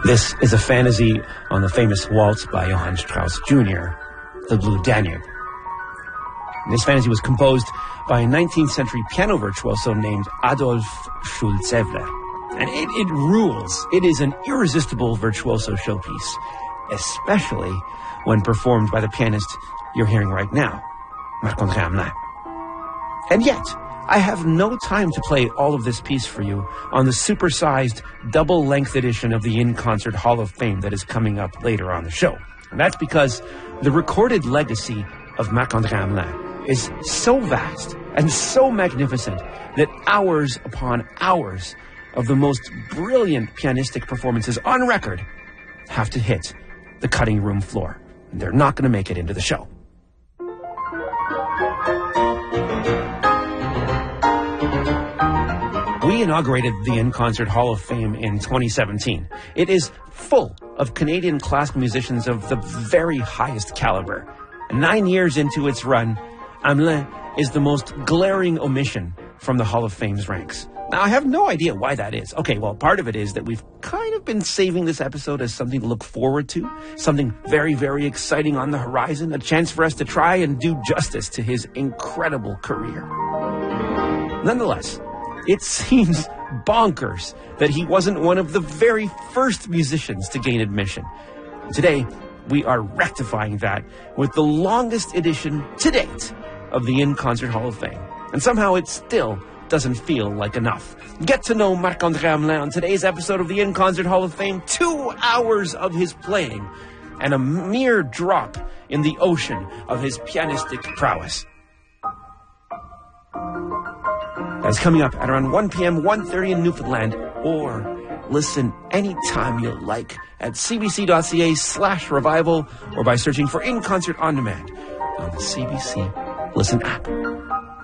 This is a fantasy on the famous waltz by Johann Strauss Jr., The Blue Danube. This fantasy was composed by a 19th century piano virtuoso named Adolf Schulzevler. And it rules. It is an irresistible virtuoso showpiece, especially when performed by the pianist you're hearing right now, Marc-André Hamelin. And yet, I have no time to play all of this piece for you on the supersized, double-length edition of the In Concert Hall of Fame that is coming up later on the show. And that's because the recorded legacy of Marc-André Hamelin is so vast and so magnificent that hours upon hours of the most brilliant pianistic performances on record have to hit the cutting room floor. And they're not going to make it into the show. We inaugurated the In Concert Hall of Fame in 2017. It is full of Canadian classical musicians of the very highest caliber. And 9 years into its run, Hamelin is the most glaring omission from the Hall of Fame's ranks. Now, I have no idea why that is. Okay, well, part of it is that we've kind of been saving this episode as something to look forward to, something very, very exciting on the horizon, a chance for us to try and do justice to his incredible career. Nonetheless, it seems bonkers that he wasn't one of the very first musicians to gain admission. Today, we are rectifying that with the longest edition to date of the In Concert Hall of Fame. And somehow it still doesn't feel like enough. Get to know Marc-André Hamelin on today's episode of the In Concert Hall of Fame. 2 hours of his playing and a mere drop in the ocean of his pianistic prowess. That's coming up at around 1 p.m., 1:30 in Newfoundland, or listen anytime you like at cbc.ca/revival or by searching for In Concert On Demand on the CBC Listen app.